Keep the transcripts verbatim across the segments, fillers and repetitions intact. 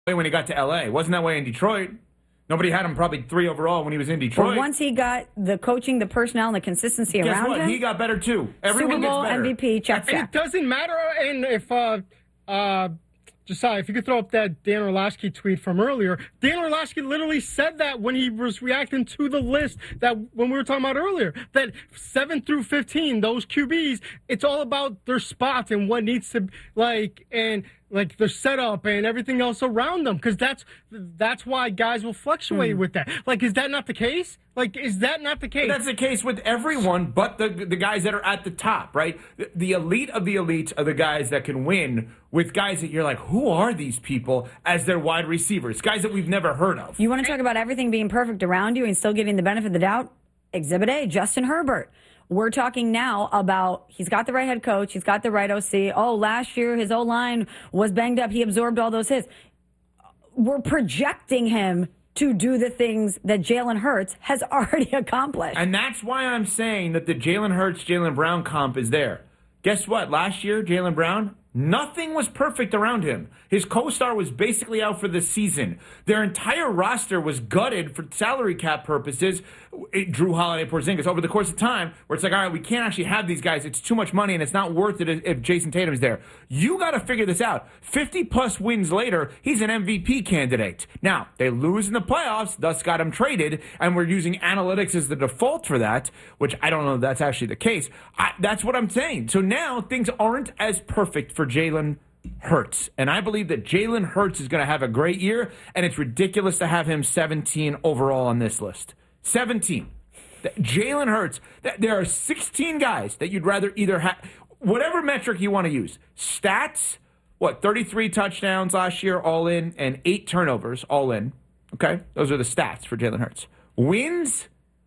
when he got to L A. It wasn't that way in Detroit. Nobody had him probably three overall when he was in Detroit. But once he got the coaching, the personnel, and the consistency Guess around what? him, He got better too. Everyone Super Bowl gets better. M V P, check, And check. it doesn't matter and if, uh, uh, Josiah, if you could throw up that Dan Orlovsky tweet from earlier. Dan Orlovsky literally said that when he was reacting to the list that when we were talking about earlier, that seven through fifteen, those Q Bs, it's all about their spots and what needs to, like, and like their setup and everything else around them. Because that's that's why guys will fluctuate mm. with that. Like, is that not the case? Like, is that not the case? But that's the case with everyone but the the guys that are at the top, right? The, the elite of the elite are the guys that can win with guys that you're like, who are these people as their wide receivers? Guys that we've never heard of. You want to talk about everything being perfect around you and still getting the benefit of the doubt? Exhibit A, Justin Herbert. We're talking now about he's got the right head coach. He's got the right O C. Oh, last year his O-line was banged up. He absorbed all those hits. We're projecting him to do the things that Jalen Hurts has already accomplished. And that's why I'm saying that the Jalen Hurts, Jalen Brown comp is there. Guess what? Last year, Jalen Brown, nothing was perfect around him. His co-star was basically out for the season. Their entire roster was gutted for salary cap purposes. It, Drew Holiday, Porzingis, over the course of time, where it's like, all right, we can't actually have these guys. It's too much money, and it's not worth it if Jason Tatum's there. You got to figure this out. fifty-plus wins later, he's an M V P candidate. Now, they lose in the playoffs, thus got him traded, and we're using analytics as the default for that, which I don't know if that's actually the case. I, that's what I'm saying. So now things aren't as perfect for Jalen Hurts. And I believe that Jalen Hurts is going to have a great year, and it's ridiculous to have him seventeen overall on this list. seventeen. Jalen Hurts, there are sixteen guys that you'd rather either have, whatever metric you want to use. Stats, what, thirty-three touchdowns last year all in, and eight turnovers all in. Okay? Those are the stats for Jalen Hurts. Wins,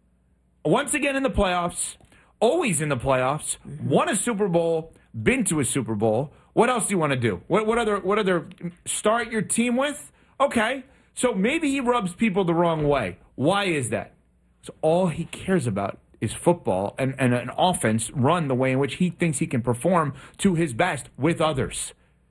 once again in the playoffs, always in the playoffs, won a Super Bowl, been to a Super Bowl. What else do you want to do? What, what other what other start your team with? Okay, so maybe he rubs people the wrong way. Why is that? So all he cares about is football and, and an offense run the way in which he thinks he can perform to his best with others.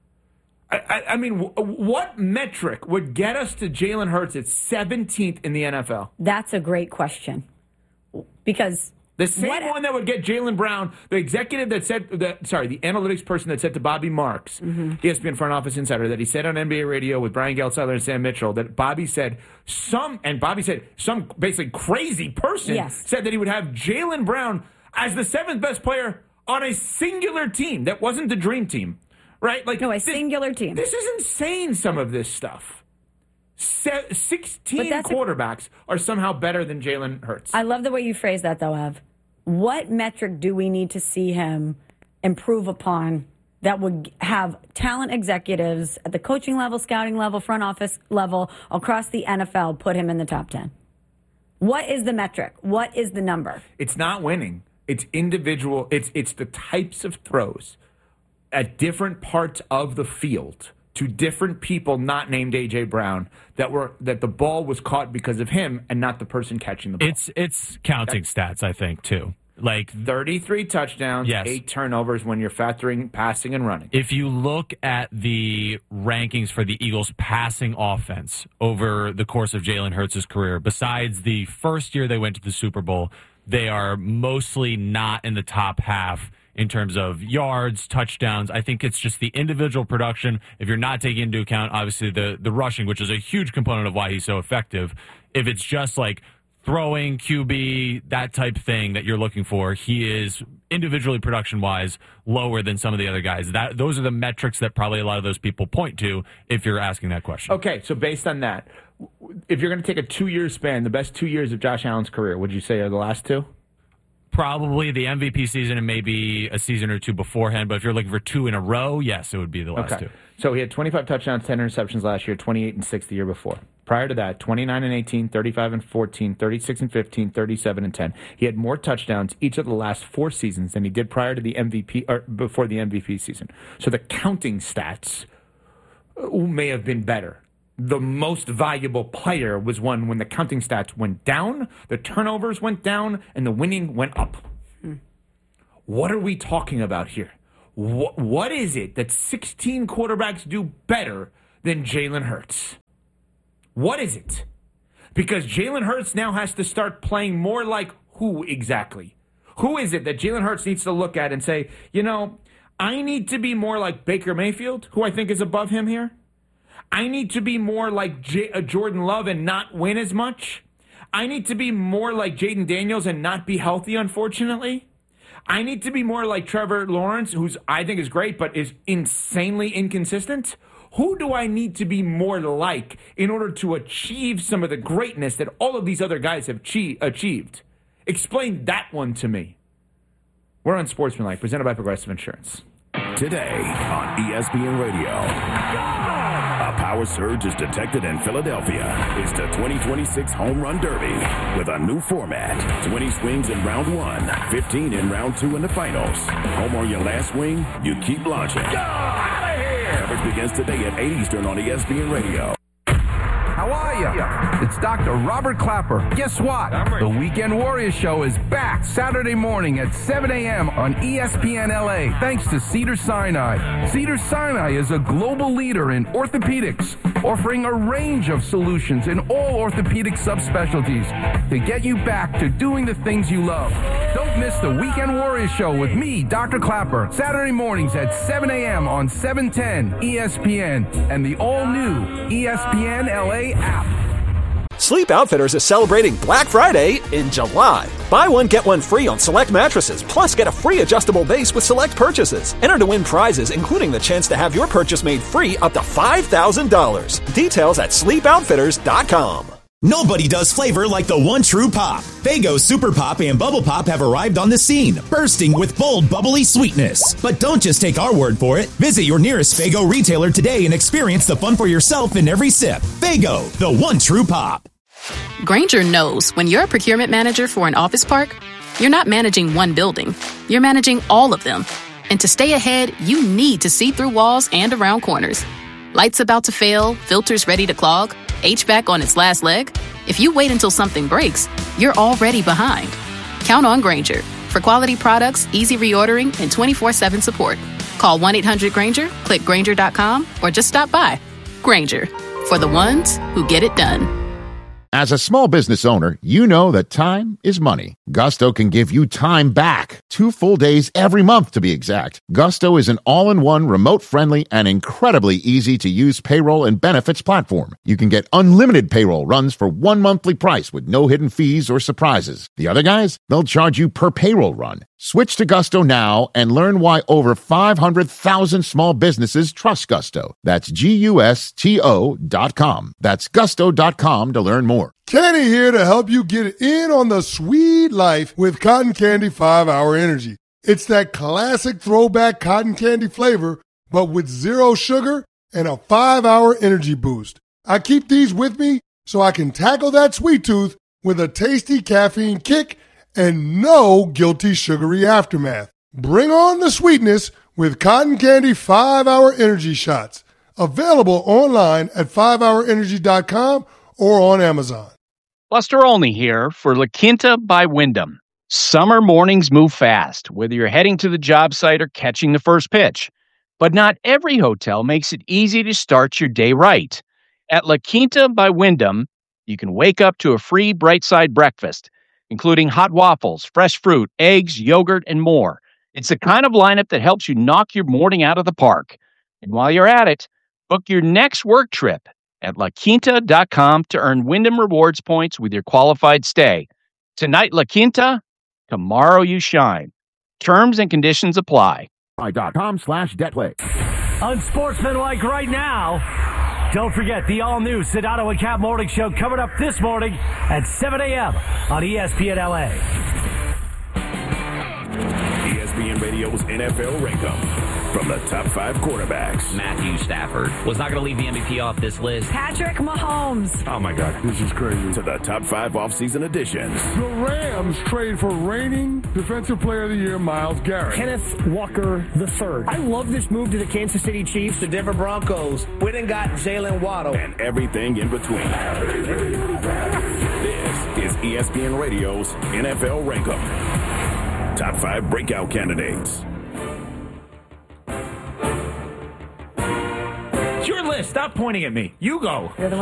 I, I, I mean, what metric would get us to Jalen Hurts at seventeenth in the N F L? That's a great question. Because the same what? one that would get Jalen Brown, the executive that said, that, sorry, the analytics person that said to Bobby Marks, mm-hmm. E S P N front office insider, that he said on N B A radio with Brian Geltzeiler and Sam Mitchell, that Bobby said some, and Bobby said some basically crazy person yes. said that he would have Jalen Brown as the seventh best player on a singular team that wasn't the dream team, right? Like no, a this, singular team. This is insane. Some of this stuff. Se- sixteen quarterbacks a- are somehow better than Jalen Hurts. I love the way you phrase that, though, Ev. What metric do we need to see him improve upon that would have talent executives at the coaching level, scouting level, front office level across the N F L put him in the top ten? What is the metric? What is the number? It's not winning. It's individual. It's it's the types of throws at different parts of the field to different people not named A J Brown that were that the ball was caught because of him and not the person catching the ball. It's it's counting stats, I think, too. Like thirty-three touchdowns, yes. eight turnovers when you're factoring passing and running. If you look at the rankings for the Eagles' passing offense over the course of Jalen Hurts' career, besides the first year they went to the Super Bowl, they are mostly not in the top half in terms of yards, touchdowns. I think it's just the individual production. If you're not taking into account, obviously, the, the rushing, which is a huge component of why he's so effective. If it's just like throwing, Q B, that type thing that you're looking for, he is individually production-wise lower than some of the other guys. That Those are the metrics that probably a lot of those people point to if you're asking that question. Okay, so based on that, if you're going to take a two-year span, the best two years of Josh Allen's career, would you say are the last two? Probably the M V P season and maybe a season or two beforehand. But if you're looking for two in a row, yes, it would be the last okay. two. So he had twenty-five touchdowns, ten interceptions last year, twenty-eight and six the year before. Prior to that, twenty-nine and eighteen, thirty-five and fourteen, thirty-six and fifteen, thirty-seven and ten. He had more touchdowns each of the last four seasons than he did prior to the M V P or before the M V P season. So the counting stats may have been better. The most valuable player was one when the counting stats went down, the turnovers went down, and the winning went up. Hmm. What are we talking about here? What, what is it that sixteen quarterbacks do better than Jalen Hurts? What is it? Because Jalen Hurts now has to start playing more like who exactly? Who is it that Jalen Hurts needs to look at and say, you know, I need to be more like Baker Mayfield, who I think is above him here. I need to be more like J- uh, Jordan Love and not win as much. I need to be more like Jaden Daniels and not be healthy, unfortunately. I need to be more like Trevor Lawrence, who's I think is great, but is insanely inconsistent. Who do I need to be more like in order to achieve some of the greatness that all of these other guys have che- achieved? Explain that one to me. We're on Sportsmanlike, presented by Progressive Insurance. Today on E S P N Radio. A power surge is detected in Philadelphia. It's the twenty twenty-six Home Run Derby with a new format. twenty swings in round one, fifteen in round two in the finals. Home on your last swing, you keep launching. Go out of here! Coverage begins today at eight Eastern on E S P N Radio. How are you? It's Doctor Robert Clapper. Guess what? The Weekend Warriors Show is back Saturday morning at seven a.m. on E S P N L A, thanks to Cedars-Sinai. Cedars-Sinai is a global leader in orthopedics, offering a range of solutions in all orthopedic subspecialties to get you back to doing the things you love. Don't miss the Weekend Warriors Show with me, Doctor Clapper, Saturday mornings at seven a.m. on seven ten E S P N and the all-new E S P N L A app. Sleep Outfitters is celebrating Black Friday in July. Buy one, get one free on select mattresses, plus get a free adjustable base with select purchases. Enter to win prizes, including the chance to have your purchase made free up to five thousand dollars. Details at sleep outfitters dot com. Nobody does flavor like the one true pop. Faygo Super Pop and Bubble Pop have arrived on the scene, bursting with bold, bubbly sweetness. But don't just take our word for it. Visit your nearest Faygo retailer today and experience the fun for yourself in every sip. Faygo, the one true pop. Grainger knows when you're a procurement manager for an office park, you're not managing one building. You're managing all of them. And to stay ahead, you need to see through walls and around corners. Lights about to fail, filters ready to clog, H V A C on its last leg? If you wait until something breaks, you're already behind. Count on Grainger for quality products, easy reordering, and twenty-four seven support. Call one eight hundred Grainger, click Grainger dot com, or just stop by. Grainger, for the ones who get it done. As a small business owner, you know that time is money. Gusto can give you time back. Two full days every month, to be exact. Gusto is an all-in-one, remote-friendly, and incredibly easy-to-use payroll and benefits platform. You can get unlimited payroll runs for one monthly price with no hidden fees or surprises. The other guys, they'll charge you per payroll run. Switch to Gusto now and learn why over five hundred thousand small businesses trust Gusto. That's G U S T O dot com. That's gusto dot com to learn more. Kenny here to help you get in on the sweet life with Cotton Candy five hour Energy. It's that classic throwback cotton candy flavor, but with zero sugar and a five hour energy boost. I keep these with me so I can tackle that sweet tooth with a tasty caffeine kick and no guilty sugary aftermath. Bring on the sweetness with Cotton Candy five hour Energy Shots. Available online at five hour energy dot com or on Amazon. Buster Olney here for La Quinta by Wyndham. Summer mornings move fast, whether you're heading to the job site or catching the first pitch. But not every hotel makes it easy to start your day right. At La Quinta by Wyndham, you can wake up to a free Bright Side breakfast, including hot waffles, fresh fruit, eggs, yogurt, and more. It's the kind of lineup that helps you knock your morning out of the park. And while you're at it, book your next work trip at la quinta dot com to earn Wyndham Rewards points with your qualified stay. Tonight, La Quinta, tomorrow you shine. Terms and conditions apply. dot com slash debt play. Unsportsmanlike right now. Don't forget the all-new Sedano and Cap Morning Show coming up this morning at seven a.m. on E S P N L A. E S P N Radio's N F L Rankum. From the top five quarterbacks. Matthew Stafford was not going to leave the M V P off this list. Patrick Mahomes. Oh, my God. This is crazy. To the top five offseason additions. The Rams trade for reigning Defensive Player of the Year, Myles Garrett. Kenneth Walker the third. I love this move to the Kansas City Chiefs. The Denver Broncos went and got Jalen Waddle. And everything in between. This is E S P N Radio's N F L Rankum. Top five breakout candidates. It's your list. Stop pointing at me. You go. You're the